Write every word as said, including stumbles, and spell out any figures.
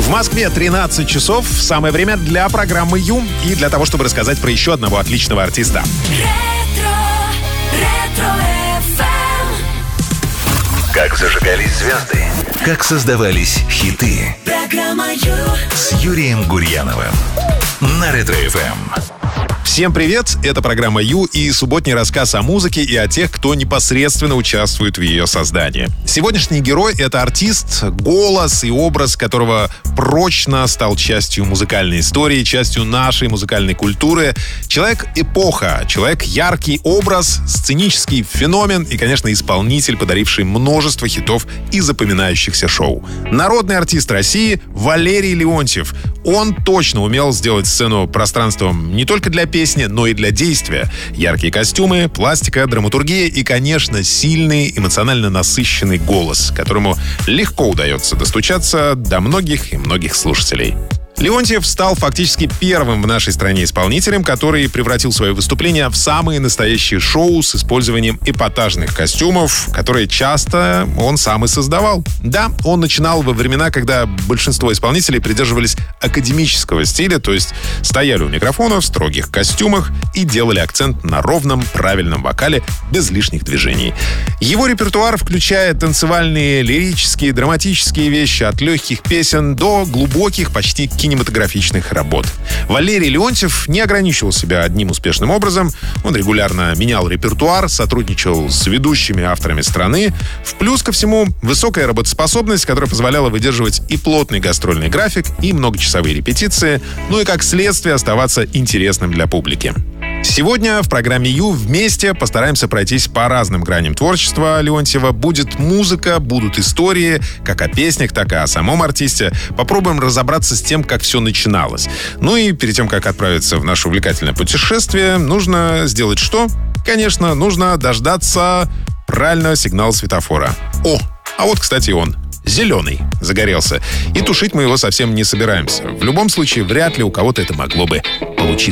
В Москве тринадцать часов. Самое время для программы Ю и для того, чтобы рассказать про еще одного отличного артиста. Ретро, ретро-эф эм. Как зажигались звезды, как создавались хиты. Программа Ю С Юрием Гурьяновым на Ретро-эф эм. Всем привет! Это программа Ю и субботний рассказ о музыке и о тех, кто непосредственно участвует в ее создании. Сегодняшний герой — это артист, голос и образ которого прочно стал частью музыкальной истории, частью нашей музыкальной культуры. Человек-эпоха, человек — яркий образ, сценический феномен и, конечно, исполнитель, подаривший множество хитов и запоминающихся шоу. Народный артист России Валерий Леонтьев. Он точно умел сделать сцену пространством не только для песни, но и для действия. Яркие костюмы, пластика, драматургия и, конечно, сильный, эмоционально насыщенный голос, которому легко удается достучаться до многих и многих слушателей. Леонтьев стал фактически первым в нашей стране исполнителем, который превратил свои выступления в самые настоящие шоу с использованием эпатажных костюмов, которые часто он сам и создавал. Да, он начинал во времена, когда большинство исполнителей придерживались академического стиля, то есть стояли у микрофона в строгих костюмах и делали акцент на ровном, правильном вокале без лишних движений. Его репертуар включает танцевальные, лирические, драматические вещи от легких песен до глубоких, почти кинематографических кинематографичных работ. Валерий Леонтьев не ограничивал себя одним успешным образом. Он регулярно менял репертуар, сотрудничал с ведущими авторами страны. В плюс ко всему высокая работоспособность, которая позволяла выдерживать и плотный гастрольный график, и многочасовые репетиции, ну и как следствие оставаться интересным для публики. Сегодня в программе Ю вместе постараемся пройтись по разным граням творчества Леонтьева. Будет музыка, будут истории, как о песнях, так и о самом артисте. Попробуем разобраться с тем, как все начиналось. Ну и перед тем, как отправиться в наше увлекательное путешествие, нужно сделать что? Конечно, нужно дождаться правильного сигнала светофора. О, а вот, кстати, он. Зеленый загорелся. И тушить мы его совсем не собираемся. В любом случае, вряд ли у кого-то это могло бы получиться.